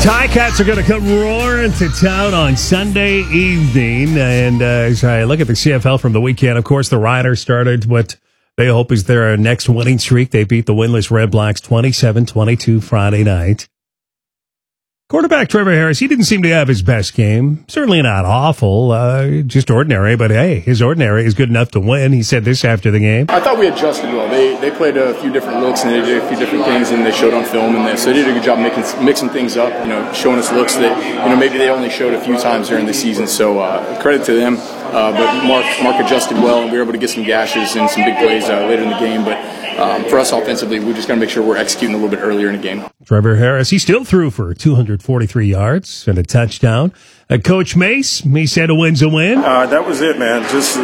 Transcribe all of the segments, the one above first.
Ticats are going to come roaring to town on Sunday evening. And as I look at the CFL from the weekend, of course, the Riders started what they hope is their next winning streak. They beat the winless Red Blacks 27-22 Friday night. Quarterback Trevor Harris, he didn't seem to have his best game. Certainly not awful, just ordinary. But, hey, his ordinary is good enough to win. He said this after the game. I thought we adjusted well. They played a few different looks, and they did a few different things, and they showed on film. So they did a good job mixing things up, showing us looks that, maybe they only showed a few times during the season. So credit to them. But Mark adjusted well, and we were able to get some gashes and some big plays later in the game. But for us offensively, we just got to make sure we're executing a little bit earlier in the game. Trevor Harris, he still threw for 243 yards and a touchdown. Coach Mace, he said a win's a win. That was it, man. Just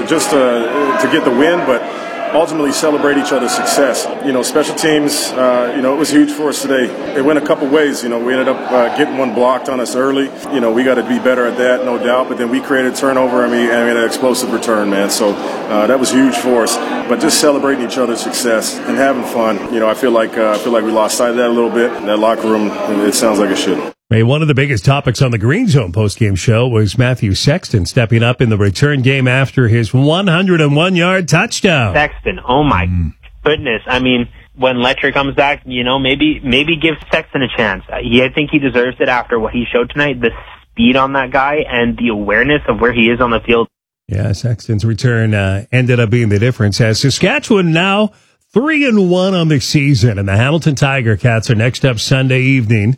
to get the win, but ultimately celebrate each other's success. Special teams, it was huge for us today. It went a couple ways. We ended up getting one blocked on us early. We got to be better at that, no doubt. But then we created a turnover and we had an explosive return, man. So that was huge for us. But just celebrating each other's success and having fun. I feel like we lost sight of that a little bit. That locker room, it sounds like it should. Hey, one of the biggest topics on the Green Zone postgame show was Matthew Sexton stepping up in the return game after his 101-yard touchdown. Sexton, oh my goodness. I mean, when Letcher comes back, maybe give Sexton a chance. I think he deserves it after what he showed tonight, the speed on that guy and the awareness of where he is on the field. Yeah, Sexton's return ended up being the difference as Saskatchewan now 3-1 on the season, and the Hamilton Tiger Cats are next up Sunday evening.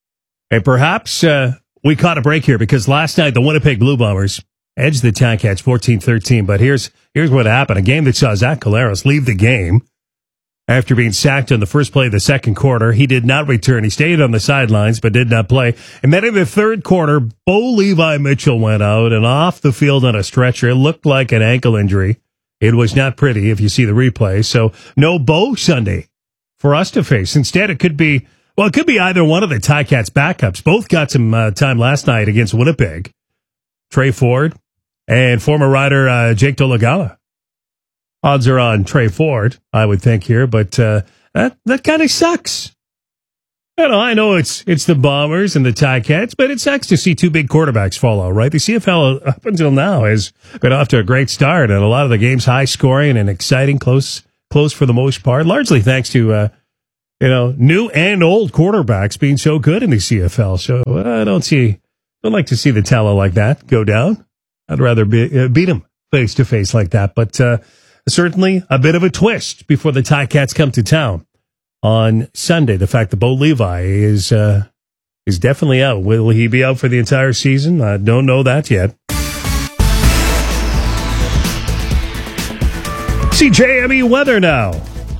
And perhaps we caught a break here because last night the Winnipeg Blue Bombers edged the Ticats 14-13. But here's what happened. A game that saw Zach Collaros leave the game after being sacked on the first play of the second quarter. He did not return. He stayed on the sidelines but did not play. And then in the third quarter, Bo Levi Mitchell went out and off the field on a stretcher. It looked like an ankle injury. It was not pretty if you see the replay. So no Bo Sunday for us to face. Instead, it could be either one of the Ticats backups. Both got some time last night against Winnipeg. Trey Ford and former rider Jake Dolegala. Odds are on Trey Ford, I would think here, but that kind of sucks. I know it's the Bombers and the Ticats, but it sucks to see two big quarterbacks fall out, right? The CFL up until now has been off to a great start, and a lot of the games high scoring and exciting, close for the most part, largely thanks to new and old quarterbacks being so good in the CFL. So I don't like to see the talent like that go down. I'd rather beat them face to face like that. But certainly a bit of a twist before the Ticats come to town on Sunday. The fact that Bo Levi is definitely out. Will he be out for the entire season? I don't know that yet. CJME weather now.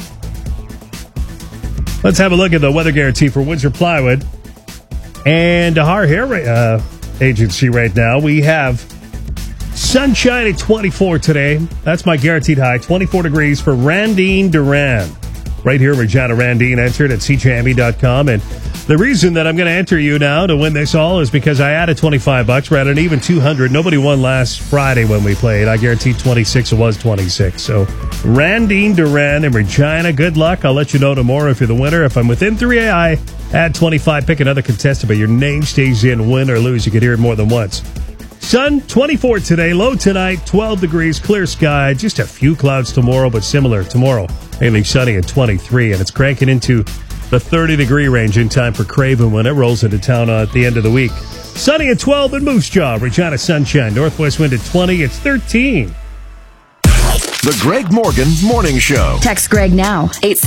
Let's have a look at the weather guarantee for Windsor Plywood and our hair agency right now. We have sunshine at 24 today. That's my guaranteed high. 24 degrees for Randine Duran. Right here, Regina Randine entered at CJME.com. And the reason that I'm going to enter you now to win this all is because I added $25. We're at an even 200. Nobody won last Friday when we played. I guaranteed 26. It was 26. So Randine Duran and Regina, good luck. I'll let you know tomorrow if you're the winner. If I'm within 3, I add 25. Pick another contestant, but your name stays in. Win or lose, you can hear it more than once. Sun, 24 today. Low tonight, 12 degrees. Clear sky. Just a few clouds tomorrow, but similar tomorrow. Mainly sunny at 23, and it's cranking into the 30-degree range in time for Craven when it rolls into town at the end of the week. Sunny at 12 in Moose Jaw. Regina sunshine. Northwest wind at 20. It's 13. The Greg Morgan Morning Show. Text Greg now.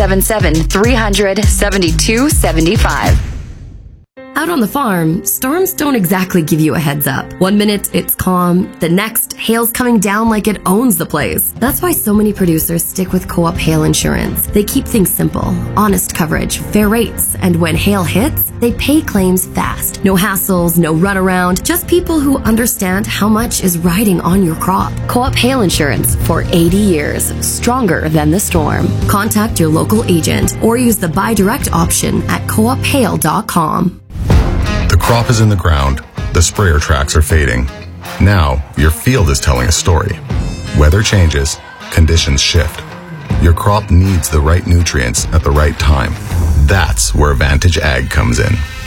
877-300-7275. Out on the farm, storms don't exactly give you a heads up. 1 minute, it's calm. The next, hail's coming down like it owns the place. That's why so many producers stick with Co-op Hail Insurance. They keep things simple, honest coverage, fair rates, and when hail hits, they pay claims fast. No hassles, no runaround, just people who understand how much is riding on your crop. Co-op Hail Insurance for 80 years, stronger than the storm. Contact your local agent or use the buy direct option at coophail.com. The crop is in the ground. The sprayer tracks are fading. Now, your field is telling a story. Weather changes. Conditions shift. Your crop needs the right nutrients at the right time. That's where Vantage Ag comes in.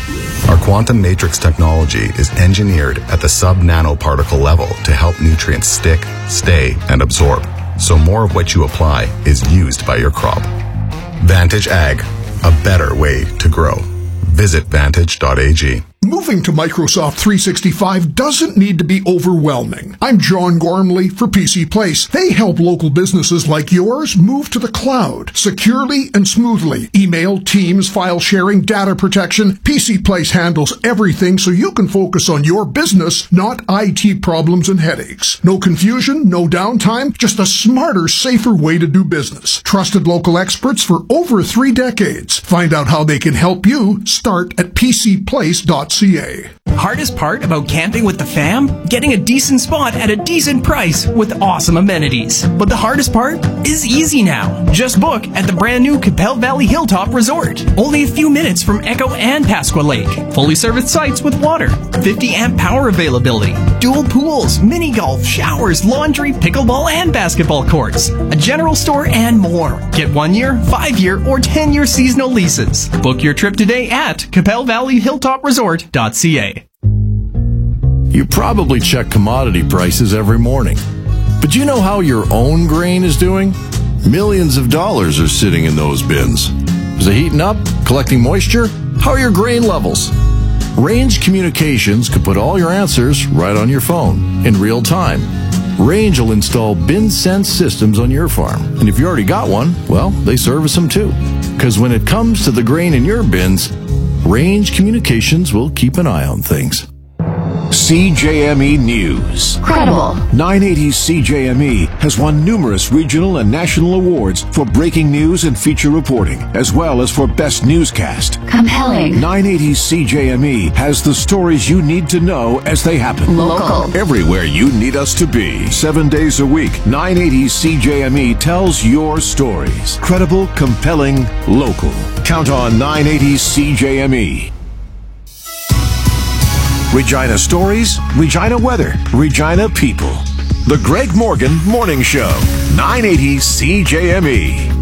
Our quantum matrix technology is engineered at the sub-nanoparticle level to help nutrients stick, stay, and absorb, so more of what you apply is used by your crop. Vantage Ag, a better way to grow. Visit vantage.ag. Moving to Microsoft 365 doesn't need to be overwhelming. I'm John Gormley for PC Place. They help local businesses like yours move to the cloud securely and smoothly. Email, Teams, file sharing, data protection. PC Place handles everything so you can focus on your business, not IT problems and headaches. No confusion, no downtime, just a smarter, safer way to do business. Trusted local experts for over 3 decades. Find out how they can help you. Start at pcplace.ca. Hardest part about camping with the fam? Getting a decent spot at a decent price with awesome amenities. But the hardest part is easy now. Just book at the brand new Capel Valley Hilltop Resort. Only a few minutes from Echo and Pasqua Lake. Fully serviced sites with water. 50 amp power availability. Dual pools, mini golf, showers, laundry, pickleball and basketball courts. A general store and more. Get 1 year, 5 year, or 10-year seasonal leases. Book your trip today at Capel Valley Hilltop Resort.ca. You probably check commodity prices every morning. But do you know how your own grain is doing? Millions of dollars are sitting in those bins. Is it heating up? Collecting moisture? How are your grain levels? Range Communications could put all your answers right on your phone in real time. Range will install bin sense systems on your farm. And if you already got one, well, they service them too. Because when it comes to the grain in your bins, Range Communications will keep an eye on things. CJME News. Credible. 980 CJME has won numerous regional and national awards for breaking news and feature reporting, as well as for best newscast. Compelling. 980 CJME has the stories you need to know as they happen. Local. Everywhere you need us to be. 7 days a week, 980 CJME tells your stories. Credible, compelling, local. Count on 980 CJME. Regina stories, Regina weather, Regina people. The Greg Morgan Morning Show, 980 CJME.